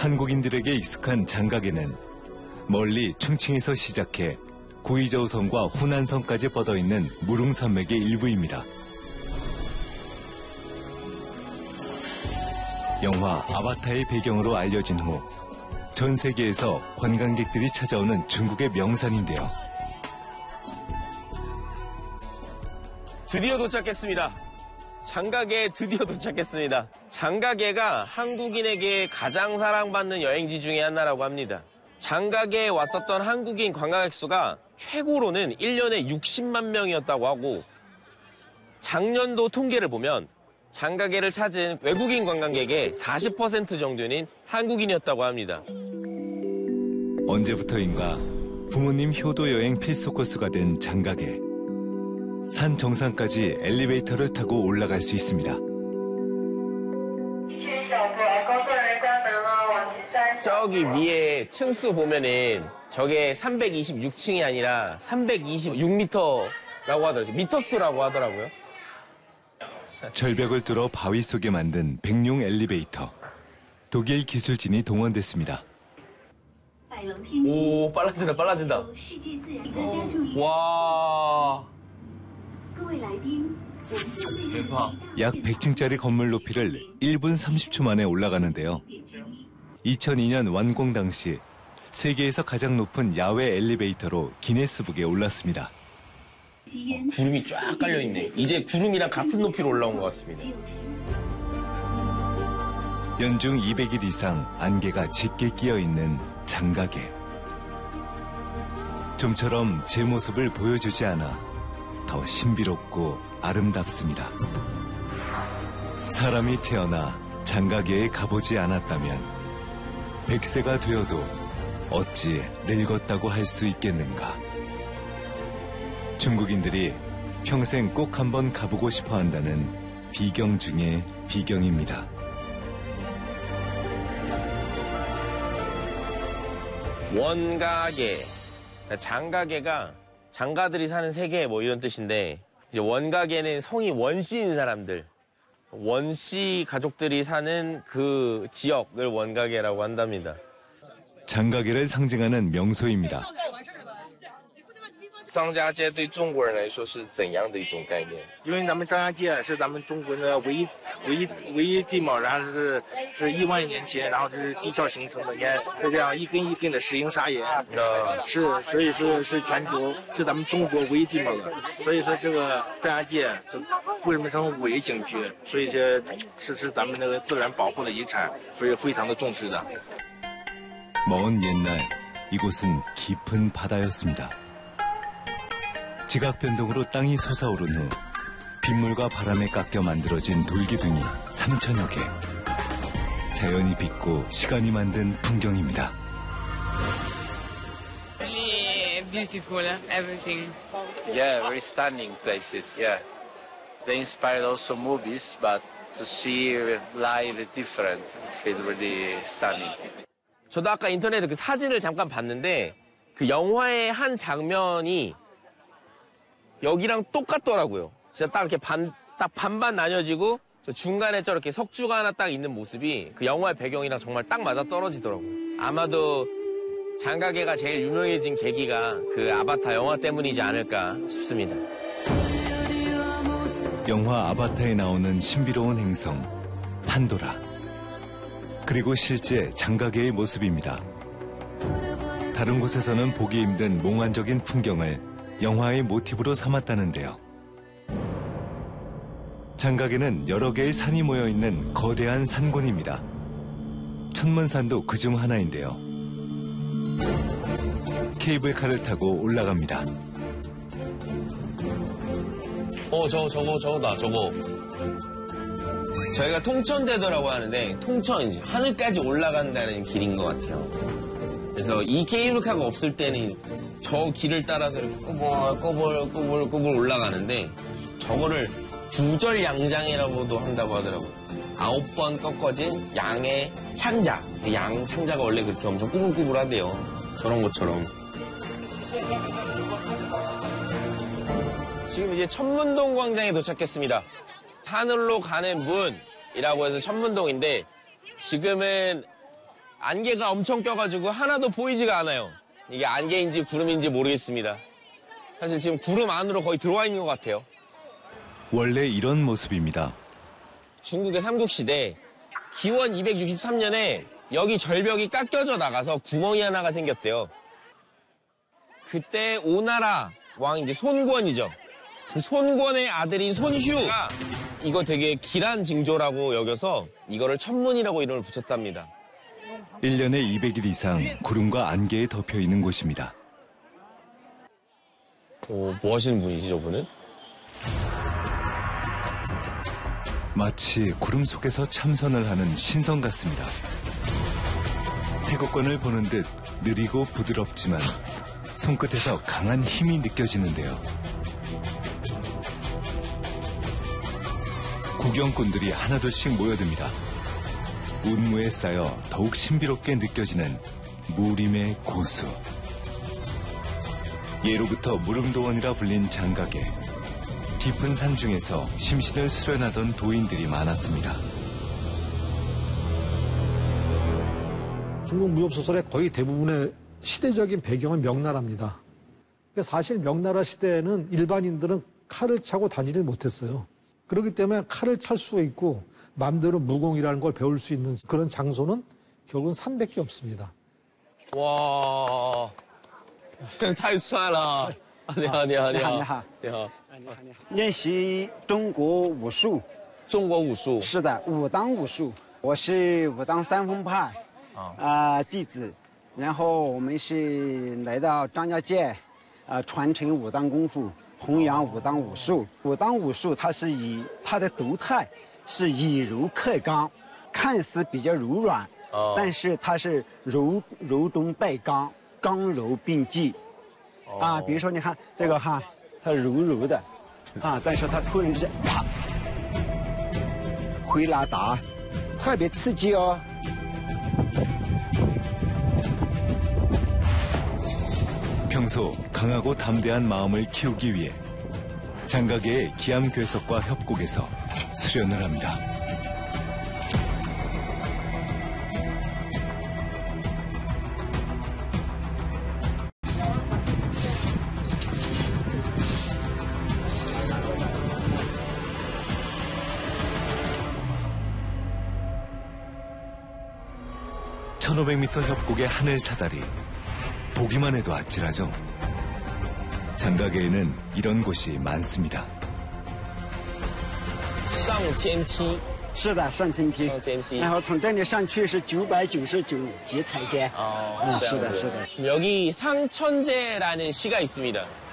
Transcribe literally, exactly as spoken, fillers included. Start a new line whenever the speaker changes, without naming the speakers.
한국인들에게 익숙한 장가게는 멀리 충칭에서 시작해 구이저우성과 후난성까지 뻗어있는 무릉산맥의 일부입니다. 영화 아바타의 배경으로 알려진 후 전 세계에서 관광객들이 찾아오는 중국의 명산인데요.
드디어 도착했습니다. 장가게에 드디어 도착했습니다. 장가게가 한국인에게 가장 사랑받는 여행지 중에 하나라고 합니다. 장가게에 왔었던 한국인 관광객 수가 최고로는 일 년에 육십만 명이었다고 하고, 작년도 통계를 보면 장가게를 찾은 외국인 관광객의 사십 퍼센트 정도는 한국인이었다고 합니다.
언제부터인가 부모님 효도 여행 필수 코스가 된 장가게. 산 정상까지 엘리베이터를 타고 올라갈 수 있습니다.
저기 위에 층수 보면은 저게 삼백이십육 층이 아니라 삼백이십육 미터라고 하더라고요. 미터수라고 하더라고요.
절벽을 뚫어 바위 속에 만든 백룡 엘리베이터. 독일 기술진이 동원됐습니다.
오, 빨라진다, 빨라진다. 와. 대박.
약 백 층짜리 건물 높이를 일 분 삼십 초 만에 올라가는데요. 이천이 년 완공 당시 세계에서 가장 높은 야외 엘리베이터로 기네스북에 올랐습니다.
어, 구름이 쫙 깔려있네. 이제 구름이랑 같은 높이로 올라온 것 같습니다.
연중 이백 일 이상 안개가 짙게 끼어있는 장가게. 좀처럼 제 모습을 보여주지 않아 더 신비롭고 아름답습니다. 사람이 태어나 장가게에 가보지 않았다면 백 세가 되어도 어찌 늙었다고 할 수 있겠는가. 중국인들이 평생 꼭 한번 가보고 싶어 한다는 비경 중의 비경입니다.
원가게. 장가게가 장가들이 사는 세계 뭐 이런 뜻인데, 이제 원가게는 성이 원씨인 사람들, 원씨 가족들이 사는 그 지역을 원가게라고 한답니다.
장가게를 상징하는 명소입니다.
张家界对中国人来说是怎样的一种概念？
因为咱们张家界是咱们中国的唯一、唯一、唯一地貌，然后是是亿万年前，然后是地壳形成的。你看，就这样一根一根的石英砂岩，啊，是，所以说是全球是咱们中国唯一地貌的。所以说这个张家界，这为什么称五 A 景区？所以这是是咱们那个自然保护的遗产，所以非常的重视的。
먼 옛날 이곳은 깊은 바다였습니다. 지각 변동으로 땅이 솟아오른 후 빗물과 바람에 깎여 만들어진 돌기둥이 삼천여 개. 자연이 빚고 시간이 만든 풍경입니다.
Really beautiful, everything.
Yeah, very stunning places. Yeah, they inspired also movies, but to see live is different. It feels really stunning.
저도 아까 인터넷에 그 사진을 잠깐 봤는데 그 영화의 한 장면이 여기랑 똑같더라고요. 진짜 딱 이렇게 반, 딱 반반 나뉘어지고 저 중간에 저렇게 석주가 하나 딱 있는 모습이 그 영화의 배경이랑 정말 딱 맞아 떨어지더라고요. 아마도 장가게가 제일 유명해진 계기가 그 아바타 영화 때문이지 않을까 싶습니다.
영화 아바타에 나오는 신비로운 행성 판도라. 그리고 실제 장가게의 모습입니다. 다른 곳에서는 보기 힘든 몽환적인 풍경을 영화의 모티브로 삼았다는데요. 장가게는 여러 개의 산이 모여있는 거대한 산곤입니다. 천문산도 그중 하나인데요. 케이블카를 타고 올라갑니다.
어, 저거, 저거, 저거다, 저거. 저희가 통천대도라고 하는데 통천, 이제 하늘까지 올라간다는 길인 것 같아요. 그래서 이 케이블카가 없을 때는 저 길을 따라서 이렇게 꾸불, 꾸불, 꾸불, 꾸불 올라가는데 저거를 구절양장이라고도 한다고 하더라고요. 아홉 번 꺾어진 양의 창자. 양 창자가 원래 그렇게 엄청 꾸불꾸불하대요. 저런 것처럼. 지금 이제 천문동 광장에 도착했습니다. 하늘로 가는 문이라고 해서 천문동인데 지금은 안개가 엄청 껴가지고 하나도 보이지가 않아요. 이게 안개인지 구름인지 모르겠습니다. 사실 지금 구름 안으로 거의 들어와 있는 것 같아요.
원래 이런 모습입니다.
중국의 삼국시대 기원 이백육십삼 년에 여기 절벽이 깎여져 나가서 구멍이 하나가 생겼대요. 그때 오나라 왕 이제 손권이죠. 그 손권의 아들인 손휴가 이거 되게 길한 징조라고 여겨서 이거를 천문이라고 이름을 붙였답니다.
일 년에 이백 일 이상 구름과 안개에 덮여 있는 곳입니다.
오, 뭐 하시는 분이지 저분은?
마치 구름 속에서 참선을 하는 신선 같습니다. 태국권을 보는 듯 느리고 부드럽지만 손끝에서 강한 힘이 느껴지는데요. 구경꾼들이 하나둘씩 모여듭니다. 운무에 쌓여 더욱 신비롭게 느껴지는 무림의 고수. 예로부터 무릉도원이라 불린 장각에 깊은 산 중에서 심신을 수련하던 도인들이 많았습니다.
중국 무협소설의 거의 대부분의 시대적인 배경은 명나라입니다. 사실 명나라 시대에는 일반인들은 칼을 차고 다니질 못했어요. 그렇기 때문에 칼을 찰 수 있고 마음대로 무공이라는 걸 배울 수 있는 그런 장소는 결국은 산밖에 없습니다.
와, 太帅了！你好，你好，你好，
你好，
你好。
练习中国武术，
中国武术
是的，武当武术。我是武当三丰派啊、呃、弟子，然后我们是来到张家界，呃，传承武当功夫，弘扬武当武术。武当武术它是以它的独态是以柔克刚，看似比较柔软，
哦
但是它是柔柔中带刚，刚柔并济。啊，比如说你看这个哈，它柔柔的，啊，但是它突然之间啪，回拉达，特别刺激哦。
평소 강하고 담대한 마음을 키우기 위해 장가계의 기암괴석과 협곡에서 수련을 합니다. 천오백 미터 협곡의 하늘 사다리. 보기만 해도 아찔하죠. 장가계에는 이런 곳이 많습니다.
上天梯，
是的，上天梯，
上天梯
然后从这里上去是九百九十九级台阶。
어,
음,
그
시다, 시다.
여기 상천제라는 시가 있습니다.